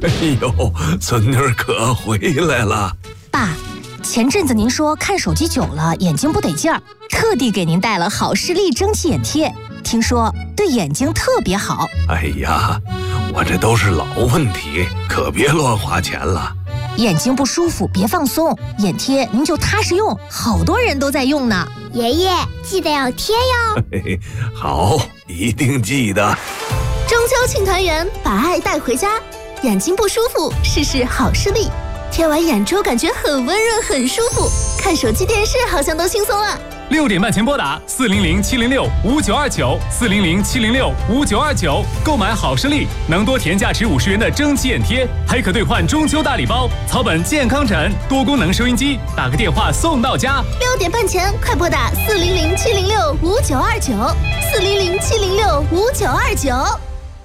哎呦，孙女儿可回来了。 爸，前阵子您说看手机久了眼睛不得劲儿，特地给您带了好视力蒸汽眼贴，听说对眼睛特别好。 哎呀，我这都是老问题，可别乱花钱了。 眼睛不舒服别放松，眼贴您就踏实用，好多人都在用呢。 爷爷记得要贴哟。 嘿嘿，好，一定记得。 中秋庆团圆，把爱带回家。眼睛不舒服，试试好视力，贴完眼珠感觉很温润很舒服，看手机电视好像都轻松了。 6点半前拨打400-706-5929，400-706-5929，购买好视力，能多填价值50元的蒸汽眼贴，还可兑换中秋大礼包，草本健康枕、多功能收音机，打个电话送到家。 6点半前快拨打400-706-5929，400-706-5929。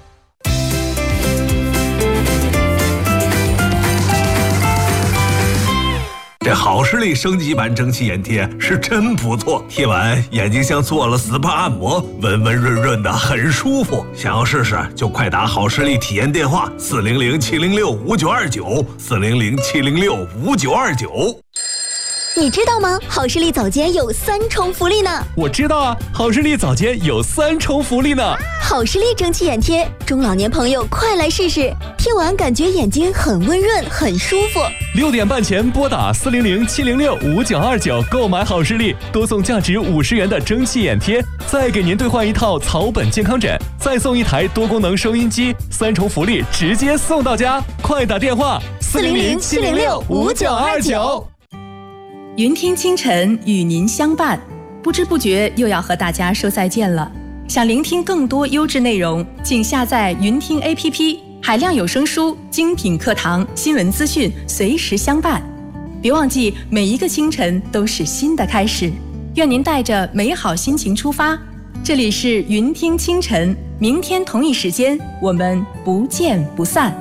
这好视力升级版蒸汽眼贴是真不错，贴完眼睛像做了 SPA 按摩，温温润润的，很舒服。想要试试就快打好视力体验电话400-706-5929，400-706-5929。 你知道吗？好视力早间有3重福利呢。 我知道啊，好视力早间有3重福利呢。 好视力蒸汽眼贴，中老年朋友快来试试，贴完感觉眼睛很温润很舒服。 6点半前拨打400-706-5929，购买好视力，多送价值50元的蒸汽眼贴，再给您兑换一套草本健康枕，再送一台多功能收音机，3重福利直接送到家。快打电话 400-706-5929。 云听清晨与您相伴，不知不觉又要和大家说再见了。想聆听更多优质内容，请下载云听 APP， 海量有声书、精品课堂、新闻资讯随时相伴。别忘记，每一个清晨都是新的开始。愿您带着美好心情出发。这里是云听清晨，明天同一时间我们不见不散。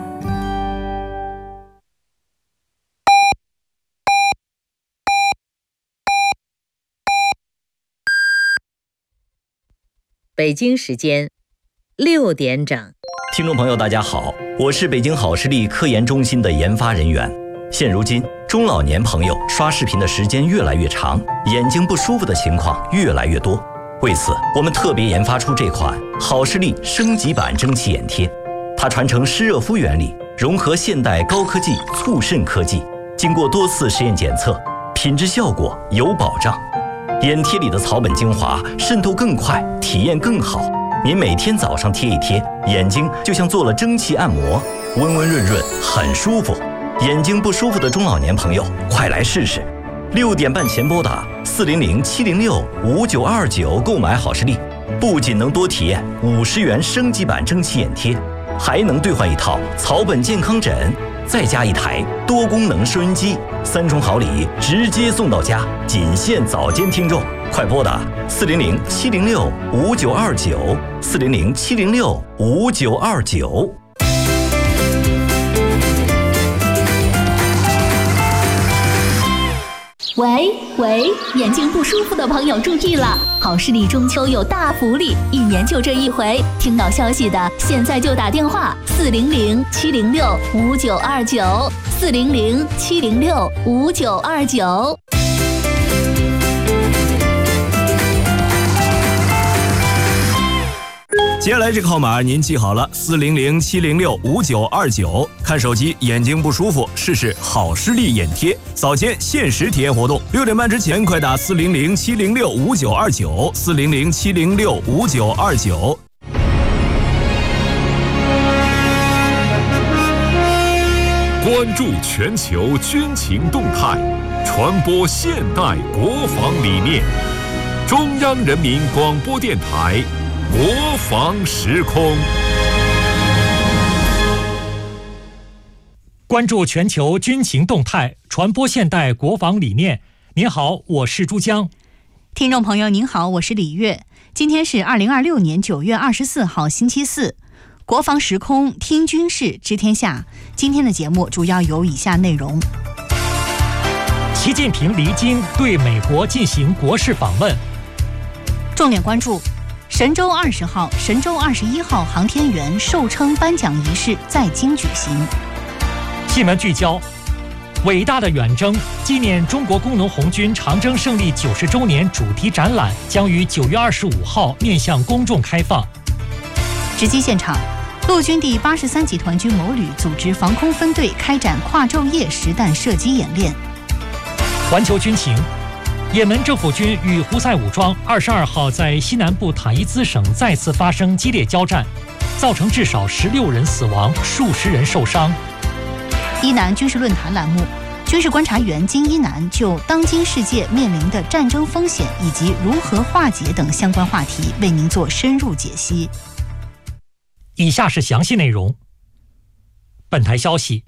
北京时间6点整。 听众朋友大家好，我是北京好视力科研中心的研发人员。现如今中老年朋友刷视频的时间越来越长，眼睛不舒服的情况越来越多，为此我们特别研发出这款好视力升级版蒸汽眼贴。它传承湿热敷原理，融合现代高科技促渗科技，经过多次实验检测，品质效果有保障。眼贴里的草本精华渗透更快，体验更好。您每天早上贴一贴，眼睛就像做了蒸汽按摩，温温润润，很舒服。眼睛不舒服的中老年朋友，快来试试。6点半前拨打400-706-5929，购买好视力，不仅能多体验50元升级版蒸汽眼贴，还能兑换一套草本健康枕，再加一台多功能收音机，3重好礼直接送到家，仅限早间听众，快拨打400-706-5929，400-706-5929。 喂，眼睛不舒服的朋友注意了，好视力中秋有大福利，1年就这一回，听到消息的现在就打电话400-706-5929，400-706-5929。 接下来这个号码您记好了，400-706-5929。看手机眼睛不舒服，试试好视力眼贴，早间限时体验活动，6点半之前快打400-706-5929，400-706-5929。 关注全球军情动态，传播现代国防理念。中央人民广播电台国防时空。 关注全球军情动态，传播现代国防理念。您好，我是珠江。 听众朋友您好，我是李月。今天是2026年9月24号星期四，国防时空听军事知天下。今天的节目主要有以下内容： 习近平离京对美国进行国事访问。 重点关注神舟20号、神舟21号航天员授称颁奖仪式在京举行。 新闻聚焦：伟大的远征纪念中国工农红军长征胜利90周年主题展览将于9月25号面向公众开放。 直击现场，陆军第83集团军某旅组织防空分队开展跨昼夜实弹射击演练。 环球军情：也门政府军与胡塞武装22号在西南部塔伊兹省再次发生激烈交战，造成至少16人死亡，数十人受伤。 伊南军事论坛栏目，军事观察员金一南就当今世界面临的战争风险以及如何化解等相关话题为您做深入解析。 以下是详细内容。本台消息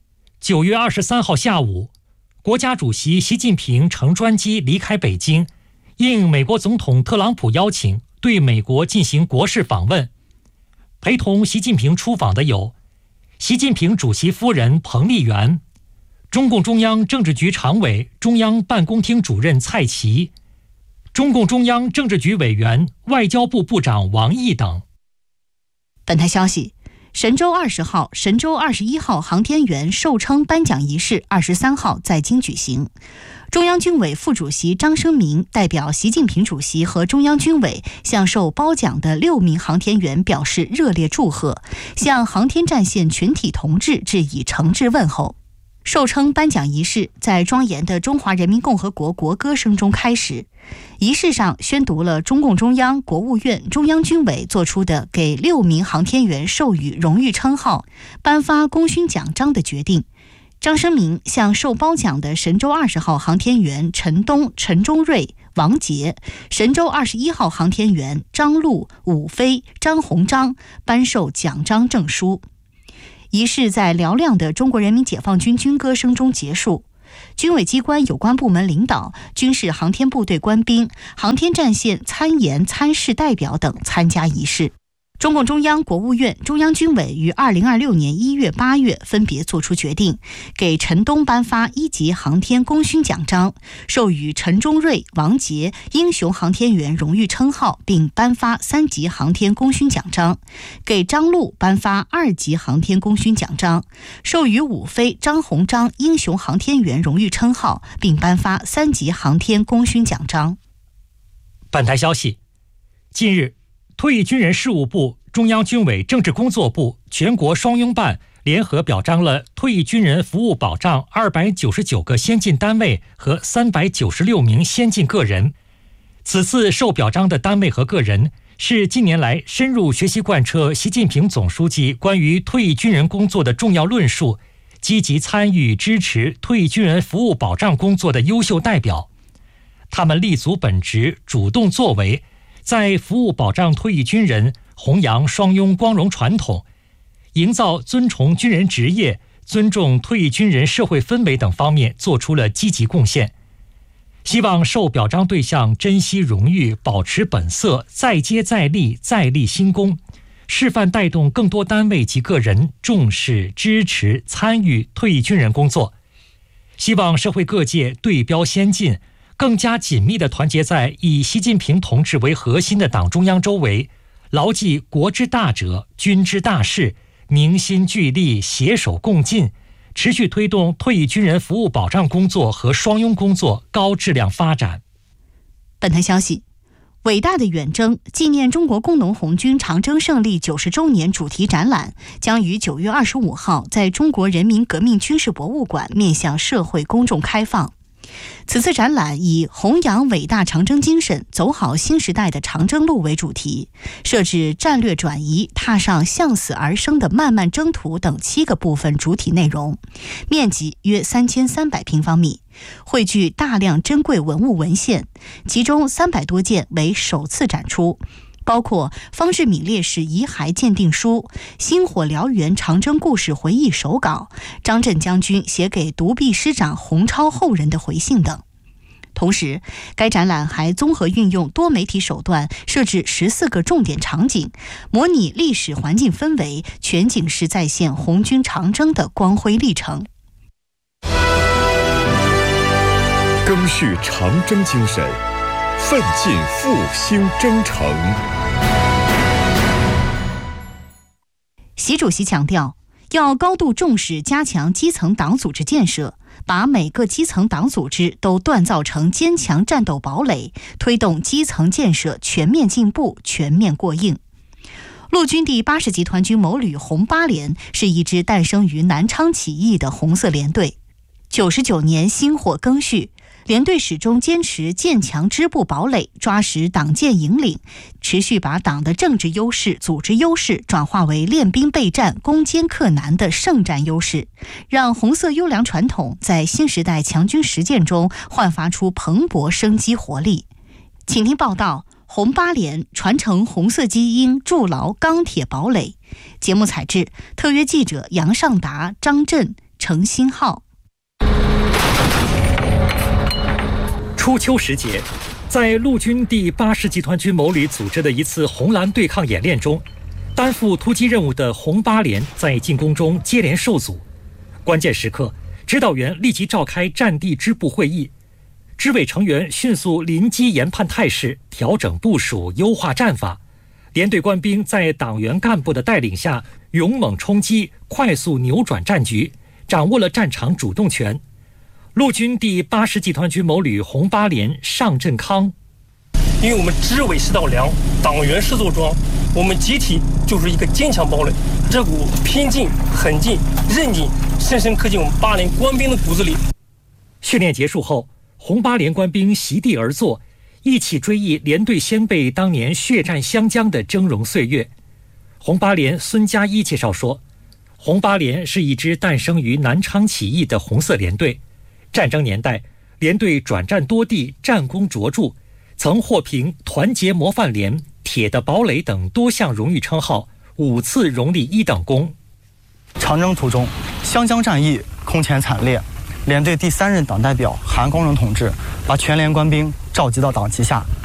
，9月23号下午，国家主席习近平乘专机离开北京，应美国总统特朗普邀请，对美国进行国事访问。陪同习近平出访的有习近平主席夫人彭丽媛、中共中央政治局常委、中央办公厅主任蔡奇、中共中央政治局委员、外交部部长王毅等。 本台消息，神舟20号、神舟21号航天员授称颁奖仪式23号在京举行。中央军委副主席张生明代表习近平主席和中央军委向受褒奖的6名航天员表示热烈祝贺，向航天战线全体同志致以诚挚问候。授称颁奖仪式在庄严的中华人民共和国国歌声中开始，仪式上宣读了中共中央、国务院、中央军委作出的给6名航天员授予荣誉称号、颁发功勋奖章的决定。张生明向受褒奖的神舟20号航天员陈冬、陈忠瑞、王杰，神舟21号航天员张陆、武飞、张鸿章颁授奖章证书。仪式在嘹亮的中国人民解放军军歌声中结束。军委机关有关部门领导、军事航天部队官兵、航天战线参研参试代表等参加仪式。中共中央、国务院、中央军委于2026年1月、8月分别作出决定，给陈冬颁发1级航天功勋奖章，授予陈忠瑞、王杰英雄航天员荣誉称号，并颁发3级航天功勋奖章；给张陆颁发2级航天功勋奖章，授予武飞、张鸿章英雄航天员荣誉称号，并颁发3级航天功勋奖章。 本台消息，近日，退役军人事务部、中央军委政治工作部、全国双拥办联合表彰了退役军人服务保障299个先进单位和396名先进个人。此次受表彰的单位和个人是近年来深入学习贯彻习近平总书记关于退役军人工作的重要论述，积极参与支持退役军人服务保障工作的优秀代表。他们立足本职，主动作为，在服务保障退役军人、弘扬双拥光荣传统、营造尊崇军人职业、尊重退役军人社会氛围等方面做出了积极贡献。希望受表彰对象珍惜荣誉，保持本色，再接再厉，再立新功，示范带动更多单位及个人重视、支持、参与退役军人工作。希望社会各界对标先进，更加紧密地团结在以习近平同志为核心的党中央周围，牢记国之大者，军之大事，凝心聚力，携手共进，持续推动退役军人服务保障工作和双拥工作高质量发展。 本台消息，伟大的远征纪念中国工农红军长征胜利90周年主题展览将于9月25号在中国人民革命军事博物馆面向社会公众开放。此次展览以弘扬伟大长征精神，走好新时代的长征路为主题，设置战略转移、踏上向死而生的漫漫征途等7个部分主体内容，面积约3300平方米，汇聚大量珍贵文物文献，其中300多件为首次展出，包括方志敏烈士遗骸鉴定书、星火燎原长征故事回忆手稿、张震将军写给独臂师长洪超后人的回信等。同时，该展览还综合运用多媒体手段，设置14个重点场景，模拟历史环境氛围，全景式再现红军长征的光辉历程。 赓续长征精神，奋进复兴征程。 习主席强调， 要高度重视加强基层党组织建设，把每个基层党组织都锻造成坚强战斗堡垒，推动基层建设全面进步、全面过硬。陆军第80集团军某旅红八连是一支诞生于南昌起义的红色连队。99年薪火更续，连队始终坚持建强支部堡垒，抓实党建引领，持续把党的政治优势、组织优势转化为练兵备战、攻坚克难的胜战优势，让红色优良传统在新时代强军实践中焕发出蓬勃生机活力。请听报道：红八连传承红色基因，筑牢钢铁堡垒。节目采制：特约记者杨尚达、张震、程新浩。 初秋时节，在陆军第80集团军某旅组织的一次红蓝对抗演练中，担负突击任务的红八连在进攻中接连受阻。关键时刻，指导员立即召开战地支部会议，支委成员迅速临机研判态势，调整部署，优化战法。连队官兵在党员干部的带领下，勇猛冲击，快速扭转战局，掌握了战场主动权。陆军第80集团军某旅红八连尚振康： 因为我们支委是道梁，党员是座庄，我们集体就是一个坚强堡垒。这股拼劲、狠劲、韧劲，深深刻进我们八连官兵的骨子里。 训练结束后，红八连官兵席地而坐，一起追忆连队先辈当年血战湘江的峥嵘岁月。红八连孙家一介绍说，红八连是一支诞生于南昌起义的红色连队。战争年代，连队转战多地，战功卓著，曾获评团结模范连、铁的堡垒等多项荣誉称号，5次荣立1等功。 长征途中，湘江战役空前惨烈，连队第3任党代表韩光荣同志把全连官兵召集到党旗下，